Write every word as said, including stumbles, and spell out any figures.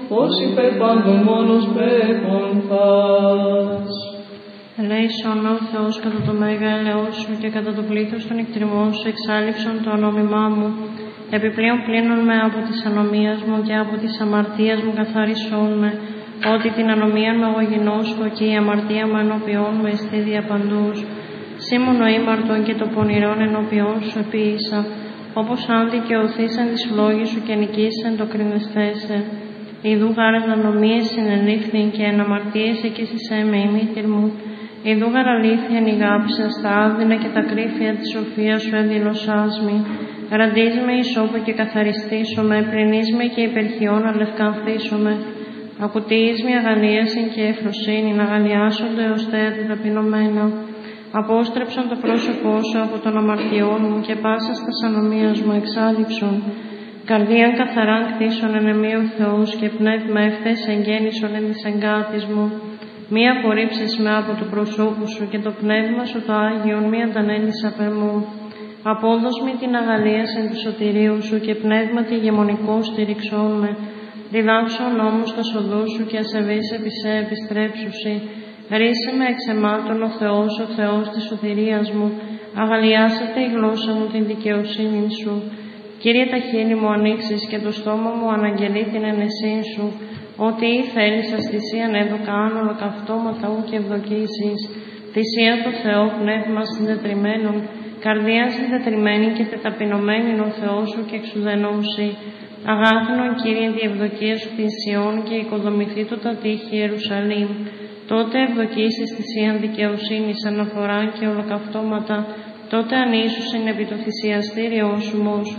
ως υπέρ πάντων μόνος πέπονθας. Ελέησον ο Θεός κατά το μέγα έλεος σου και κατά το πλήθος των εκτριμών σου εξάλληψον το ονόμημά μου. Επιπλέον πλύνων με από της ανομίας μου και από της αμαρτίας μου καθαρίσον με, ότι την ανομία μου εγώ γινώσκω και η αμαρτία μου ενώπιόν μου εστί διαπαντούς. Σήμωνο ήμαρτον και το πονηρόν ενώπιόν σου επίησα, όπως αν δικαιωθήσαν τις φλόγες σου και νικήσαν το κρινεστέσαι. Ιδού γάραν ανομίες συνελήφθην και εν αμαρτίες εκείσισέ με η μήτηρ μου. Ιδού γαρ αλήθεια νηγάψα στα άδυνα και τα κρύφια της σοφίας σου εδηλωσάς μη. Ραντίζ με ισόπου και καθαριστήσω με, πλυνείς με και υπερχιών αλευκανθήσω με. Ακουτείς με αγαλίασιν και εφροσύνη, να αγαλιάσονται ως τέατα ταπεινωμένα. Απόστρεψον το πρόσωπό σου από των αμαρτιών μου και πάσα στα ανομίας μου εξάλληψον. Καρδίαν καθαράν κτίσον εν εμεί ο Θεός και πνεύμα ευθές εγγέννησον εν της εγκάτης μου. Μη απορρίψεις με από του προσώπου σου και το πνεύμα σου το Άγιον μη αντανέλεις απ' εμού. Απόδος μη την αγαλίαση του σωτηρίου σου και πνεύμα τη ηγεμονικό στηριξόν με. Διδάξον όμως τα σοδού σου και ασεβείς επί σε επιστρέψουσι. Ρίσε με εξ εμάτων ο Θεός, ο Θεός της σωτηρίας μου. Αγαλιάσετε η γλώσσα μου την δικαιοσύνη σου. Κύριε, τα χείλη μου ανοίξεις και το στόμα μου αναγγελεί την ενεσύν σου. Ότι ή θέλεις αστησίαν έδωκαν ολοκαυτώματα ου και ευδοκίσεις. Θυσία το Θεό πνεύμα συντετριμένων, καρδία συντετριμένη και τεταπεινωμένη ο Θεός σου και εξουδενούσι. Αγάθινον Κύριε τη ευδοκία σου την Σιών και οικοδομηθεί το τα τείχη Ιερουσαλήμ. Τότε ευδοκίσεις θυσίαν δικαιοσύνης αναφορά και ολοκαυτώματα, τότε ανήσουσιν επί το θυσιαστήριό σου μόσου.